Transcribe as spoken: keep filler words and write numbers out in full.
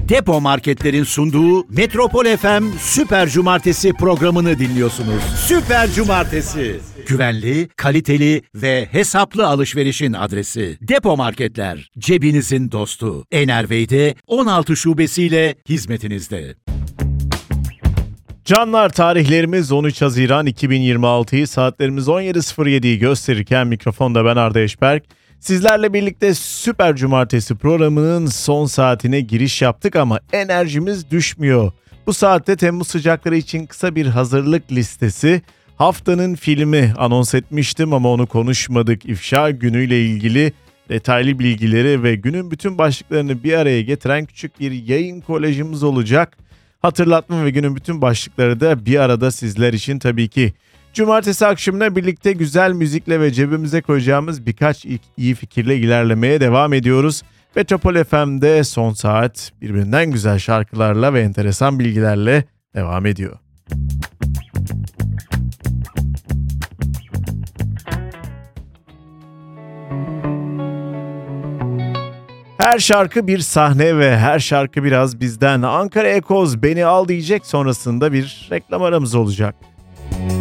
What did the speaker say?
Depo Marketler'in sunduğu Metropol F M Süper Cumartesi programını dinliyorsunuz. Süper Cumartesi. Güvenli, kaliteli ve hesaplı alışverişin adresi. Depo Marketler, cebinizin dostu. Enervey'de on altı şubesiyle hizmetinizde. Canlar, tarihlerimiz on üç Haziran iki bin yirmi altıyı, saatlerimiz on yedi sıfır yediyi gösterirken mikrofonda ben Arda Eşberk. Sizlerle birlikte Süper Cumartesi programının son saatine giriş yaptık ama enerjimiz düşmüyor. Bu saatte Temmuz sıcakları için kısa bir hazırlık listesi, haftanın filmi anons etmiştim ama onu konuşmadık. İfşa günüyle ilgili detaylı bilgileri ve günün bütün başlıklarını bir araya getiren küçük bir yayın kolajımız olacak. Hatırlatma ve günün bütün başlıkları da bir arada sizler için tabii ki. Cumartesi akşamına birlikte güzel müzikle ve cebimize koyacağımız birkaç iyi fikirle ilerlemeye devam ediyoruz. Metropol F M'de son saat birbirinden güzel şarkılarla ve enteresan bilgilerle devam ediyor. Her şarkı bir sahne ve her şarkı biraz bizden. Ankara Ekoz Beni Al diyecek, sonrasında bir reklam aramız olacak.